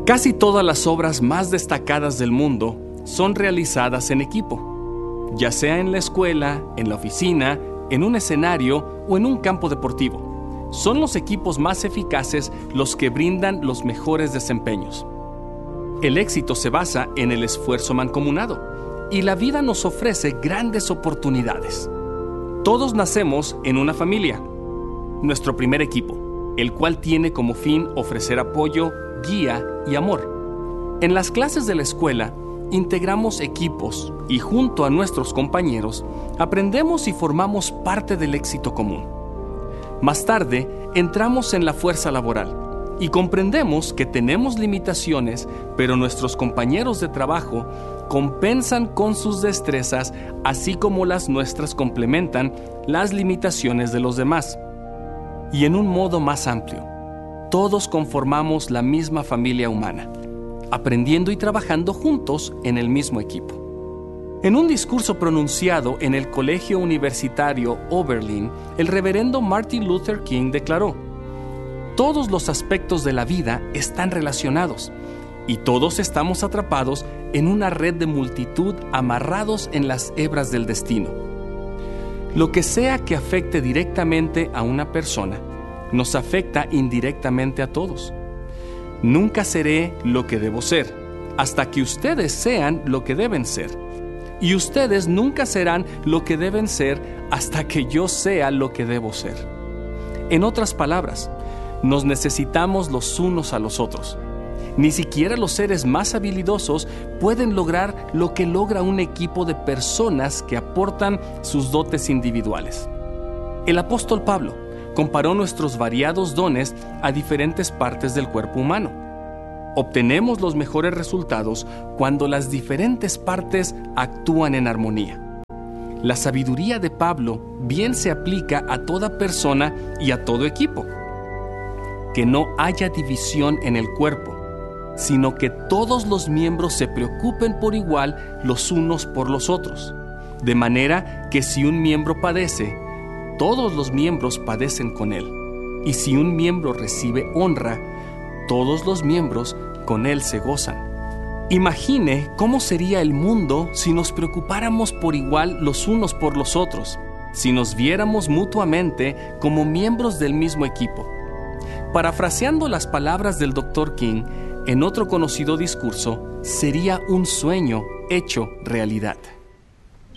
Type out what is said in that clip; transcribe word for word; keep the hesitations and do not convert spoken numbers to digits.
Casi todas las obras más destacadas del mundo son realizadas en equipo, ya sea en la escuela, en la oficina, en un escenario o en un campo deportivo. Son los equipos más eficaces los que brindan los mejores desempeños. El éxito se basa en el esfuerzo mancomunado y la vida nos ofrece grandes oportunidades. Todos nacemos en una familia, nuestro primer equipo, el cual tiene como fin ofrecer apoyo, guía y amor. En las clases de la escuela, integramos equipos y junto a nuestros compañeros, aprendemos y formamos parte del éxito común. Más tarde, entramos en la fuerza laboral y comprendemos que tenemos limitaciones, pero nuestros compañeros de trabajo compensan con sus destrezas, así como las nuestras complementan las limitaciones de los demás. Y en un modo más amplio, todos conformamos la misma familia humana, aprendiendo y trabajando juntos en el mismo equipo. En un discurso pronunciado en el Colegio Universitario Oberlin, el reverendo Martin Luther King declaró: "Todos los aspectos de la vida están relacionados y todos estamos atrapados en una red de multitud amarrados en las hebras del destino. Lo que sea que afecte directamente a una persona, nos afecta indirectamente a todos. Nunca seré lo que debo ser, hasta que ustedes sean lo que deben ser. Y ustedes nunca serán lo que deben ser hasta que yo sea lo que debo ser". En otras palabras, nos necesitamos los unos a los otros. Ni siquiera los seres más habilidosos pueden lograr lo que logra un equipo de personas que aportan sus dotes individuales. El apóstol Pablo comparó nuestros variados dones a diferentes partes del cuerpo humano. Obtenemos los mejores resultados cuando las diferentes partes actúan en armonía. La sabiduría de Pablo bien se aplica a toda persona y a todo equipo. Que no haya división en el cuerpo, sino que todos los miembros se preocupen por igual los unos por los otros, de manera que si un miembro padece, todos los miembros padecen con él, y si un miembro recibe honra, todos los miembros con él se gozan. Imagine cómo sería el mundo si nos preocupáramos por igual los unos por los otros, si nos viéramos mutuamente como miembros del mismo equipo. Parafraseando las palabras del doctor King, en otro conocido discurso, sería un sueño hecho realidad.